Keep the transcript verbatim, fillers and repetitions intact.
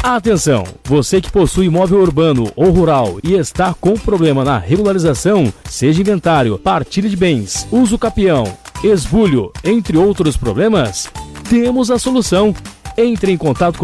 Atenção! Você que possui imóvel urbano ou rural e está com problema na regularização, seja inventário, partilha de bens, uso capião, esbulho, entre outros problemas, temos a solução. Entre em contato com